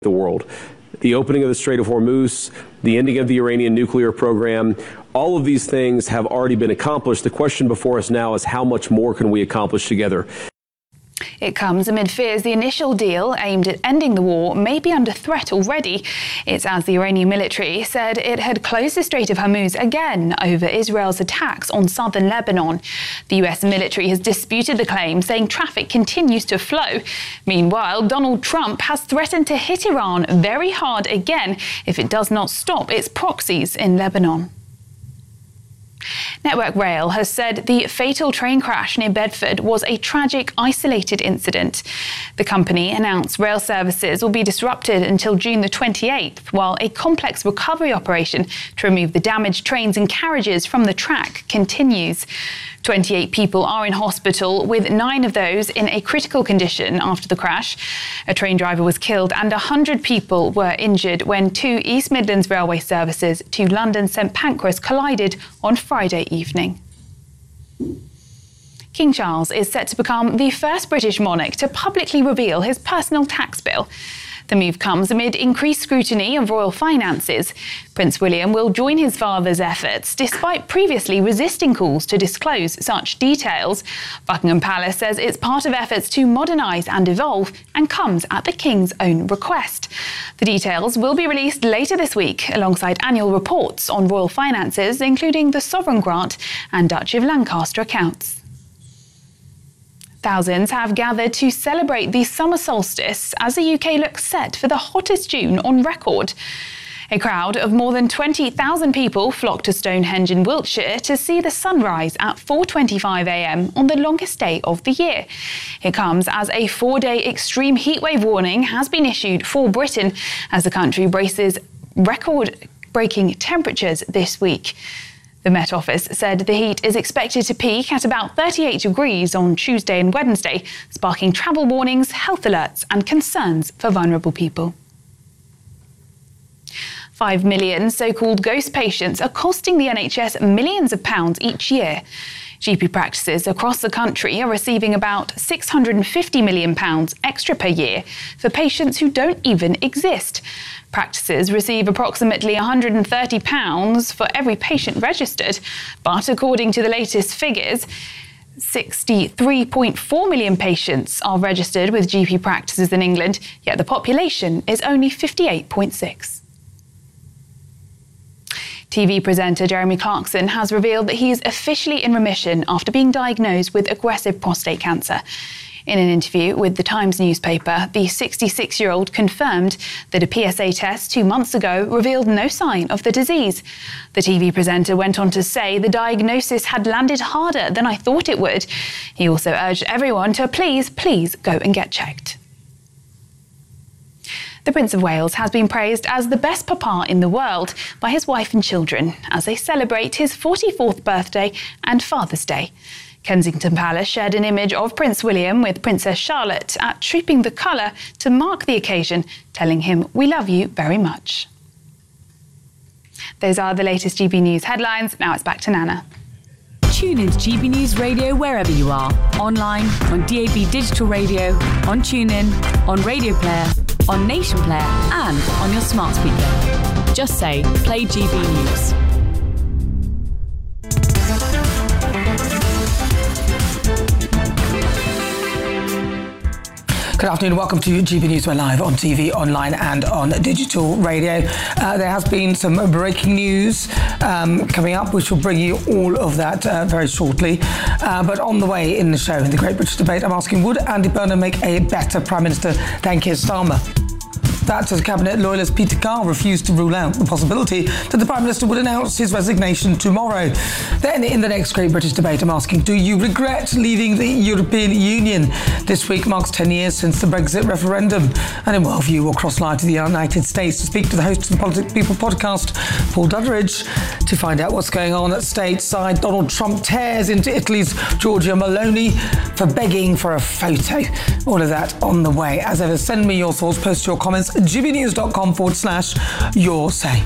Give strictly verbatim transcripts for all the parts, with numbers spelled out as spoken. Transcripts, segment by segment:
the world. The opening of the Strait of Hormuz, the ending of the Iranian nuclear program, all of these things have already been accomplished. The question before us now is how much more can we accomplish together? It comes amid fears the initial deal aimed at ending the war may be under threat already. It's as the Iranian military said it had closed the Strait of Hormuz again over Israel's attacks on southern Lebanon. The U S military has disputed the claim, saying traffic continues to flow. Meanwhile, Donald Trump has threatened to hit Iran very hard again if it does not stop its proxies in Lebanon. Network Rail has said the fatal train crash near Bedford was a tragic, isolated incident. The company announced rail services will be disrupted until June the twenty-eighth, while a complex recovery operation to remove the damaged trains and carriages from the track continues. twenty-eight people are in hospital, with nine of those in a critical condition after the crash. A train driver was killed and one hundred people were injured when two East Midlands Railway services to London St Pancras collided on Friday evening. King Charles is set to become the first British monarch to publicly reveal his personal tax bill. The move comes amid increased scrutiny of royal finances. Prince William will join his father's efforts, despite previously resisting calls to disclose such details. Buckingham Palace says it's part of efforts to modernise and evolve and comes at the King's own request. The details will be released later this week, alongside annual reports on royal finances, including the sovereign grant and Duchy of Lancaster accounts. Thousands have gathered to celebrate the summer solstice as the U K looks set for the hottest June on record. A crowd of more than twenty thousand people flocked to Stonehenge in Wiltshire to see the sunrise at four twenty-five a m on the longest day of the year. It comes as a four-day extreme heatwave warning has been issued for Britain as the country braces record-breaking temperatures this week. The Met Office said the heat is expected to peak at about thirty-eight degrees on Tuesday and Wednesday, sparking travel warnings, health alerts and concerns for vulnerable people. Five million so-called ghost patients are costing the N H S millions of pounds each year. G P practices across the country are receiving about six hundred fifty million pounds extra per year for patients who don't even exist. Practices receive approximately one hundred thirty pounds for every patient registered, but according to the latest figures, sixty-three point four million patients are registered with G P practices in England, yet the population is only fifty-eight point six. T V presenter Jeremy Clarkson has revealed that he is officially in remission after being diagnosed with aggressive prostate cancer. In an interview with the Times newspaper, the sixty-six-year-old confirmed that a P S A test two months ago revealed no sign of the disease. The T V presenter went on to say the diagnosis had landed harder than I thought it would. He also urged everyone to please, please go and get checked. The Prince of Wales has been praised as the best papa in the world by his wife and children as they celebrate his forty-fourth birthday and Father's Day. Kensington Palace shared an image of Prince William with Princess Charlotte at Trooping the Colour to mark the occasion, telling him, "We love you very much." Those are the latest G B News headlines. Now it's back to Nana. Tune in to G B News Radio wherever you are. Online, on D A B Digital Radio, on TuneIn, on Radio Player, on Nation Player and on your smart speaker. Just say, play G B News. Good afternoon, welcome to G B News. We're live on T V, online and on digital radio. Uh, there has been some breaking news um, coming up, which will bring you all of that uh, very shortly. Uh, but on the way in the show, in the Great British Debate, I'm asking, would Andy Burnham make a better Prime Minister than Keir Starmer? That as Cabinet loyalist Peter Carr refused to rule out the possibility that the Prime Minister would announce his resignation tomorrow. Then in the next Great British Debate, I'm asking, do you regret leaving the European Union? This week marks ten years since the Brexit referendum. And in Worldview, we'll cross line to the United States to speak to the host of the Politics People podcast, Paul Dudderidge, to find out what's going on at stateside. Donald Trump tears into Italy's Giorgia Meloni for begging for a photo. All of that on the way. As ever, send me your thoughts, post your comments, gbnews.com forward slash your say.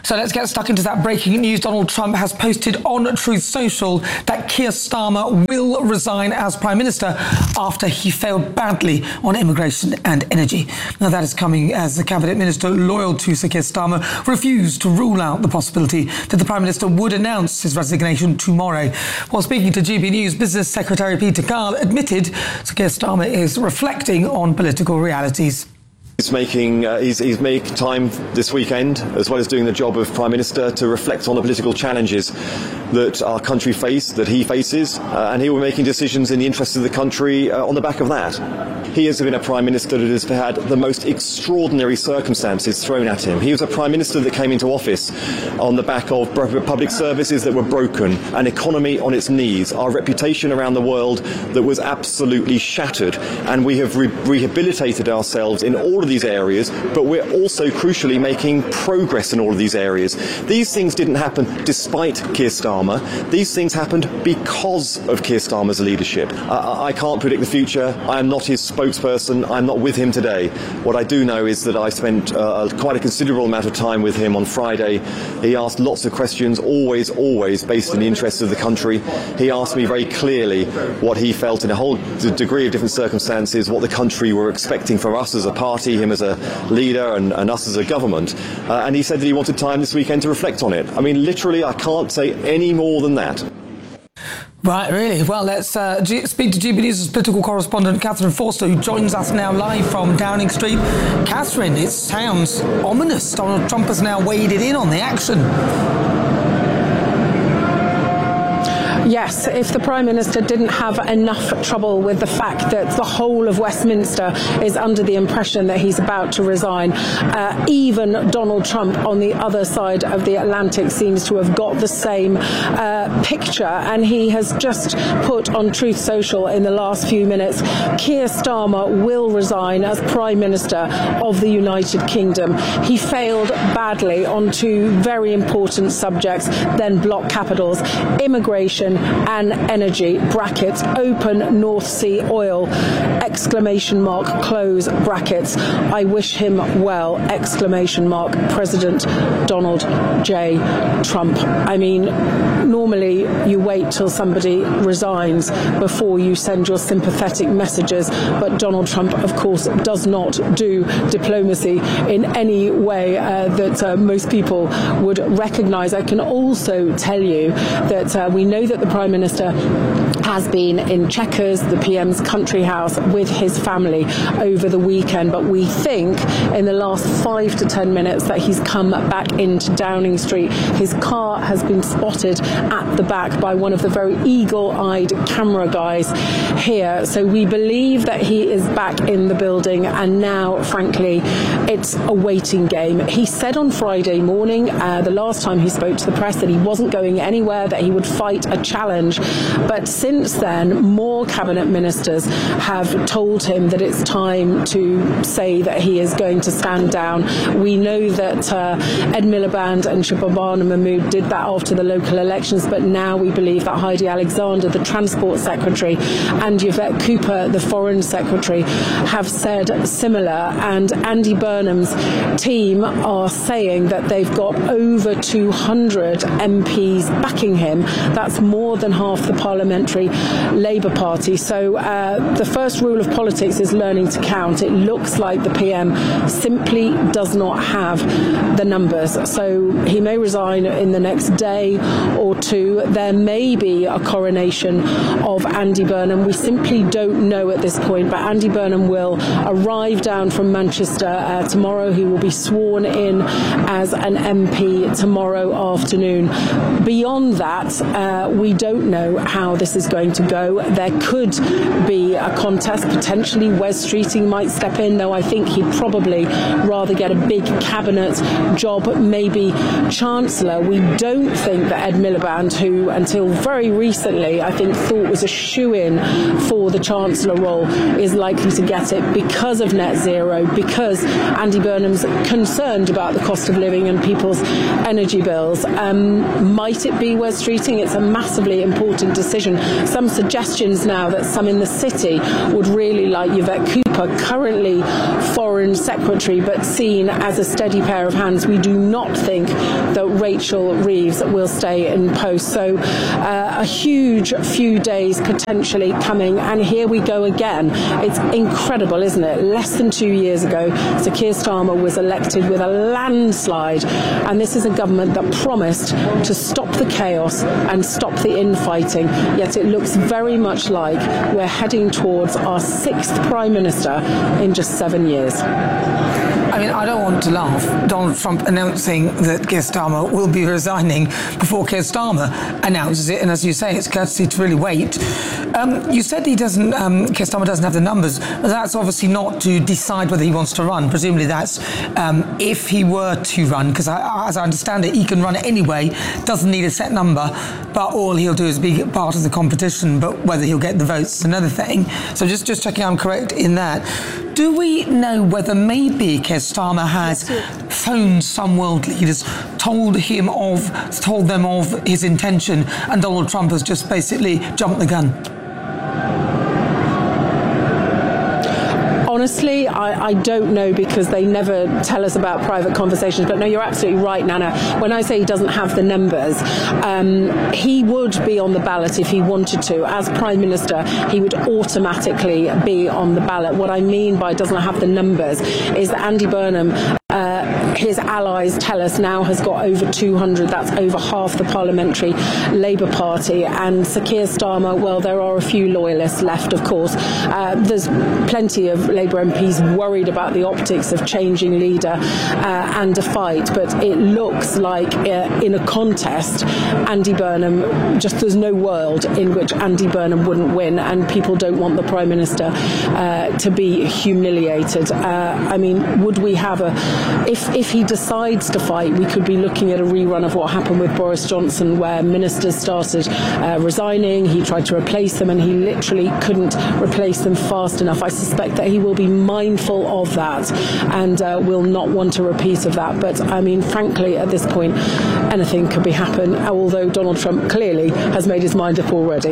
So let's get stuck into that breaking news. Donald Trump has posted on Truth Social that Keir Starmer will resign as Prime Minister after he failed badly on immigration and energy. Now, that is coming as the Cabinet Minister loyal to Sir Keir Starmer refused to rule out the possibility that the Prime Minister would announce his resignation tomorrow. While speaking to G B News, Business Secretary Peter Kyle admitted Sir Keir Starmer is reflecting on political realities. He's making uh, he's, he's making time this weekend, as well as doing the job of Prime Minister, to reflect on the political challenges that our country face, that he faces, uh, and he will be making decisions in the interests of the country uh, on the back of that. He has been a Prime Minister that has had the most extraordinary circumstances thrown at him. He was a Prime Minister that came into office on the back of public services that were broken, an economy on its knees, our reputation around the world that was absolutely shattered, and we have re- rehabilitated ourselves in all of these areas, but we're also crucially making progress in all of these areas. These things didn't happen despite Keir Starmer. These things happened because of Keir Starmer's leadership. I, I can't predict the future. I am not his spokesperson. I'm not with him today. What I do know is that I spent uh, quite a considerable amount of time with him on Friday. He asked lots of questions, always, always based in the interests of the country. He asked me very clearly what he felt in a whole degree of different circumstances, what the country were expecting from us as a party, him as a leader, and, and us as a government. Uh, and he said that he wanted time this weekend to reflect on it. I mean, literally, I can't say any more than that. Right, really? Well, let's uh, G- speak to G B News' political correspondent Catherine Forster, who joins us now live from Downing Street. Catherine, it sounds ominous. Donald Trump has now waded in on the action. Yes, if the Prime Minister didn't have enough trouble with the fact that the whole of Westminster is under the impression that he's about to resign, uh, even Donald Trump on the other side of the Atlantic seems to have got the same uh, picture, and he has just put on Truth Social in the last few minutes, Keir Starmer will resign as Prime Minister of the United Kingdom. He failed badly on two very important subjects, then block capitals, immigration and energy, brackets, open North Sea oil, exclamation mark, close brackets. I wish him well, exclamation mark, President Donald J. Trump. I mean, normally you wait till somebody resigns before you send your sympathetic messages, but Donald Trump, of course, does not do diplomacy in any way uh, that uh, most people would recognise. I can also tell you that uh, we know that the Prime Minister has been in Chequers, the P M's country house, with his family over the weekend, but we think in the last five to ten minutes that he's come back into Downing Street. His car has been spotted at the back by one of the very eagle-eyed camera guys here, so we believe that he is back in the building, and now, frankly, it's a waiting game. He said on Friday morning, uh, the last time he spoke to the press, that he wasn't going anywhere, that he would fight a challenge, but since then more cabinet ministers have told him that it's time to say that he is going to stand down. We know that uh, Ed Miliband and Shabana Mahmood did that after the local elections, but now we believe that Heidi Alexander, the Transport Secretary, and Yvette Cooper, the Foreign Secretary, have said similar, and Andy Burnham's team are saying that they've got over two hundred M Ps backing him. That's more than half the parliamentary Labour Party. So uh, the first rule of politics is learning to count. It looks like the P M simply does not have the numbers. So he may resign in the next day or two. There may be a coronation of Andy Burnham. We simply don't know at this point, but Andy Burnham will arrive down from Manchester uh, tomorrow. He will be sworn in as an M P tomorrow afternoon. Beyond that, uh, we don't know how this is going to go. There could be a contest. Potentially Wes Streeting might step in, though I think he'd probably rather get a big cabinet job, maybe Chancellor. We don't think that Ed Miliband, who until very recently I think thought was a shoo-in for the Chancellor role, is likely to get it because of net zero, because Andy Burnham's concerned about the cost of living and people's energy bills. Um, might it be Wes Streeting? It's a massively incredibly important decision. Some suggestions now that some in the city would really like Yvette Cooper, currently Foreign Secretary, but seen as a steady pair of hands. We do not think that Rachel Reeves will stay in post. So uh, a huge few days potentially coming, and here we go again. It's incredible, isn't it? Less than two years ago, Sir Keir Starmer was elected with a landslide, and this is a government that promised to stop the chaos and stop the infighting, yet it looks very much like we're heading towards our sixth Prime Minister in just seven years. I mean, I don't want to laugh. Donald Trump announcing that Keir Starmer will be resigning before Keir Starmer announces it, and as you say, it's courtesy to really wait. Um, you said he doesn't, um, Keir Starmer doesn't have the numbers, but that's obviously not to decide whether he wants to run. Presumably that's um, if he were to run, because as I understand it, he can run it anyway, doesn't need a set number, but all he'll do is be part of the competition, but whether he'll get the votes is another thing. So just, just checking I'm correct in that. Do we know whether maybe Keir Starmer has phoned some world leaders, told him of, told them of his intention, and Donald Trump has just basically jumped the gun? Honestly, I, I don't know, because they never tell us about private conversations. But no, you're absolutely right, Nana. When I say he doesn't have the numbers, um, he would be on the ballot if he wanted to. As Prime Minister, he would automatically be on the ballot. What I mean by doesn't have the numbers is that Andy Burnham, uh, his allies tell us, now has got over two hundred. That's over half the parliamentary Labour Party. And Sir Keir Starmer, well, there are a few loyalists left, of course. Uh, there's plenty of Labour M Ps worried about the optics of changing leader uh, and a fight, but it looks like uh, in a contest, Andy Burnham, just there's no world in which Andy Burnham wouldn't win, and people don't want the Prime Minister uh, to be humiliated. Uh, I mean, would we have a, if, if he decides to fight, we could be looking at a rerun of what happened with Boris Johnson, where ministers started uh, resigning, he tried to replace them, and he literally couldn't replace them fast enough. I suspect that he will be mindful of that and uh, will not want a repeat of that. But I mean, frankly, at this point, anything could be happen, although Donald Trump clearly has made his mind up already.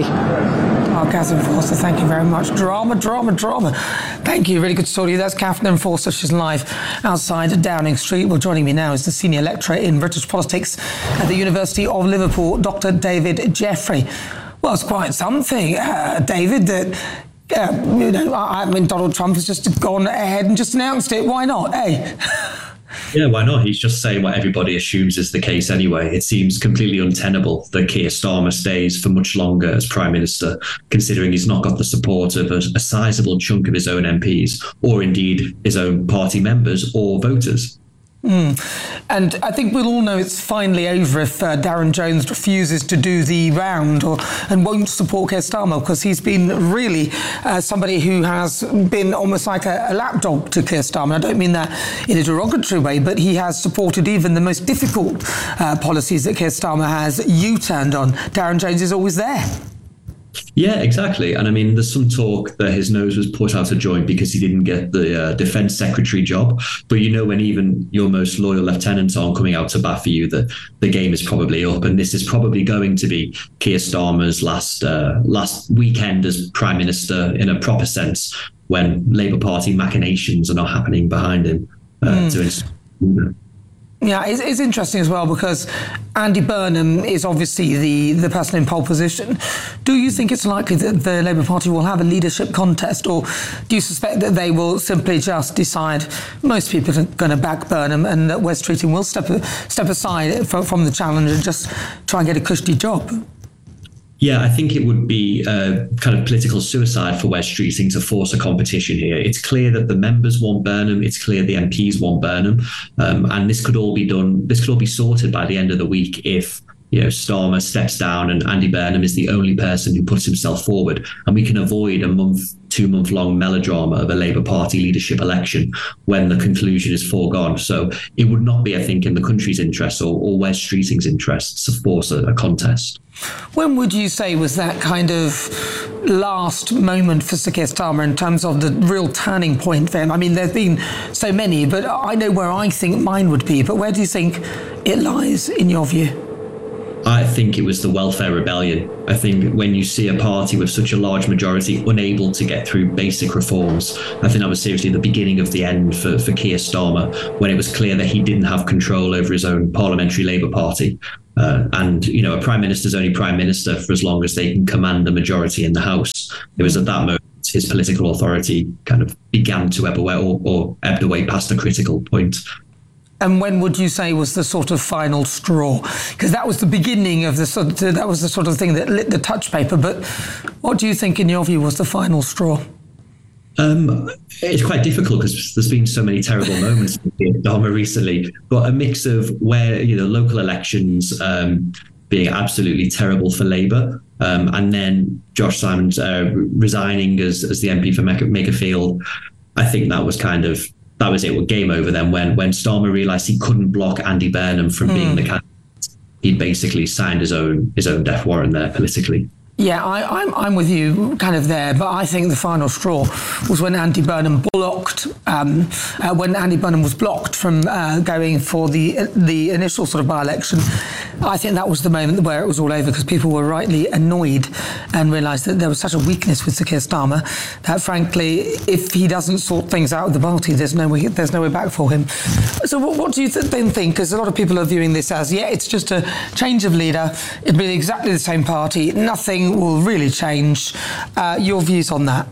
Oh, Catherine Forster, thank you very much. Drama, drama, drama. Thank you. Really good to talk to you. That's Catherine Forster. She's live outside Downing Street. Well, joining me now is the senior lecturer in British politics at the University of Liverpool, Doctor David Jeffrey. Well, it's quite something, uh, David, that Yeah, you know, I mean, Donald Trump has just gone ahead and just announced it. Why not, eh? Yeah, why not? He's just saying what everybody assumes is the case anyway. It seems completely untenable that Keir Starmer stays for much longer as Prime Minister, considering he's not got the support of a, a sizable chunk of his own M Ps, or indeed his own party members or voters. Mm. And I think we'll all know it's finally over if uh, Darren Jones refuses to do the round or and won't support Keir Starmer, because he's been really uh, somebody who has been almost like a, a lapdog to Keir Starmer. I don't mean that in a derogatory way, but he has supported even the most difficult uh, policies that Keir Starmer has U-turned on. Darren Jones is always there. Yeah, exactly. And I mean, there's some talk that his nose was put out of joint because he didn't get the uh, defence secretary job. But you know, when even your most loyal lieutenants aren't coming out to bat for you, that the game is probably up. And this is probably going to be Keir Starmer's last uh, last weekend as Prime Minister in a proper sense, when Labour Party machinations are not happening behind him. Uh, mm. to ins- Yeah, it's, it's interesting as well, because Andy Burnham is obviously the, the person in pole position. Do you think it's likely that the Labour Party will have a leadership contest, or do you suspect that they will simply just decide most people are going to back Burnham and that Wes Streeting will step step aside from, from the challenge and just try and get a cushy job? Yeah, I think it would be a kind of political suicide for Wes Streeting to force a competition here. It's clear that the members want Burnham. It's clear the M Ps want Burnham. Um, and this could all be done, this could all be sorted by the end of the week if, you know, Starmer steps down and Andy Burnham is the only person who puts himself forward. And we can avoid a month, two month long melodrama of a Labour Party leadership election when the conclusion is foregone. So it would not be, I think, in the country's interest or, or Wes Streeting's interests to force a, a contest. When would you say was that kind of last moment for Sir Keir Starmer in terms of the real turning point for him? I mean, there's been so many, but I know where I think mine would be. But where do you think it lies in your view? I think it was the welfare rebellion. I think when you see a party with such a large majority unable to get through basic reforms, I think that was seriously the beginning of the end for, for Keir Starmer, when it was clear that he didn't have control over his own parliamentary Labour Party. Uh, and, you know, a prime minister's only prime minister for as long as they can command a majority in the House. It was at that moment his political authority kind of began to ebb away, or, or ebbed away past a critical point. And when would you say was the sort of final straw? Because that was the beginning of the sort of, that was the sort of thing that lit the touch paper. But what do you think, in your view, was the final straw? Um, it's quite difficult because there's been so many terrible moments in Starmer recently. But a mix of where, you know, local elections um, being absolutely terrible for Labour, um, and then Josh Simons uh, resigning as as the M P for Makerfield. I think that was kind of. That was it. Well, game over then. When when Starmer realised he couldn't block Andy Burnham from mm. being the candidate, he'd basically signed his own his own death warrant there politically. Yeah, I, I'm I'm with you kind of there, but I think the final straw was when Andy Burnham blocked um, uh, when Andy Burnham was blocked from uh, going for the the initial sort of by-election. I think that was the moment where it was all over, because people were rightly annoyed and realised that there was such a weakness with Sir Keir Starmer that, frankly, if he doesn't sort things out with the party, there's no way, there's no way back for him. So what, what do you th- then think? Because a lot of people are viewing this as, yeah, it's just a change of leader. It'll be exactly the same party. Nothing will really change. Uh, your views on that?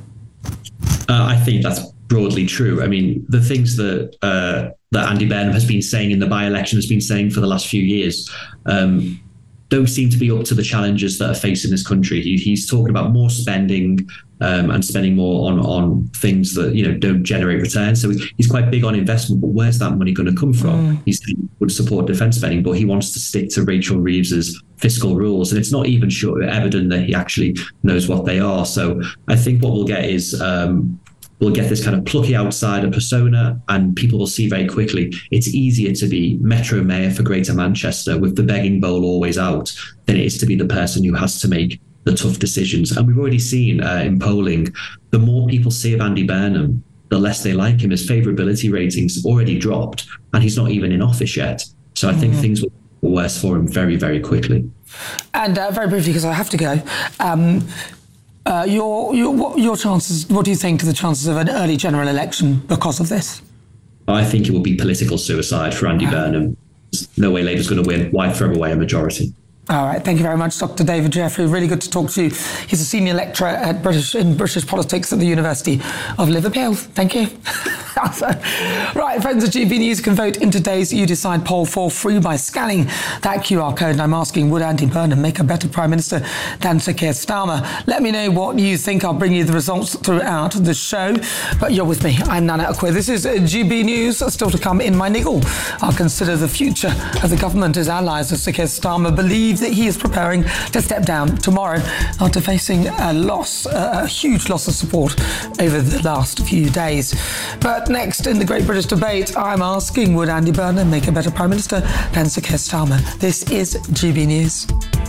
Uh, I think that's broadly true. I mean, the things that uh, that Andy Burnham has been saying in the by-election, has been saying for the last few years, um, don't seem to be up to the challenges that are facing this country. He, he's talking about more spending um, and spending more on, on things that, you know, don't generate returns. So he's quite big on investment, but where's that money going to come from? Mm. He would support defence spending, but he wants to stick to Rachel Reeves's fiscal rules, and it's not even sure evident that he actually knows what they are. So I think what we'll get is um, we'll get this kind of plucky outsider persona, and people will see very quickly it's easier to be Metro Mayor for Greater Manchester with the begging bowl always out than it is to be the person who has to make the tough decisions. And we've already seen uh, in polling, the more people see of Andy Burnham, the less they like him. His favourability ratings already dropped, and he's not even in office yet. So I mm-hmm. think things will get worse for him very, very quickly. And uh, very briefly, because I have to go, um, uh, your, your, what, your chances, what do you think are the chances of an early general election because of this? I think it will be political suicide for Andy wow. Burnham. There's no way Labour's going to win. Why throw away a majority? All right, thank you very much, Doctor David Jeffrey. Really good to talk to you. He's a senior lecturer at British in British politics at the University of Liverpool. Thank you. Right, friends of G B News, can vote in today's You Decide poll for free by scanning that Q R code. And I'm asking, would Andy Burnham make a better Prime Minister than Sir Keir Starmer? Let me know what you think. I'll bring you the results throughout the show. But you're with me. I'm Nana Akwe. This is G B News. Still to come in my niggle, I'll consider the future of the government as allies of Sir Keir Starmer believe that he is preparing to step down tomorrow after facing a loss, a huge loss of support over the last few days. But next in the Great British Debate, I'm asking, would Andy Burnham make a better Prime Minister than Sir Keir Starmer? This is G B News.